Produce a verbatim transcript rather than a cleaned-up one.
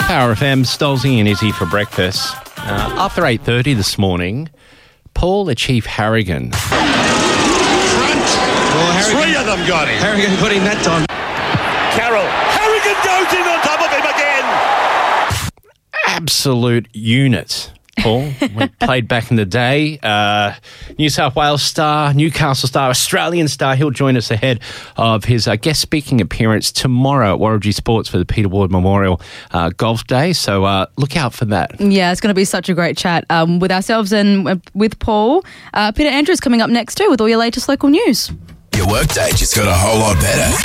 Power F M, Stolzy and Izzy for breakfast. Uh, after eight thirty this morning, Paul achieved Harrigan. Front. Well, Harrigan, Three of them got him. Harrigan put in that time. Carroll. Harrigan goes in on top of him again. Absolute unit, Paul. We played back in the day. Uh, New South Wales star, Newcastle star, Australian star. He'll join us ahead of his uh, guest speaking appearance tomorrow at Warragee Sports for the Peter Ward Memorial uh, Golf Day. So uh, look out for that. Yeah, it's going to be such a great chat um, with ourselves and with Paul. Uh, Peter Andrews coming up next too with all your latest local news. Your workday just got a whole lot better.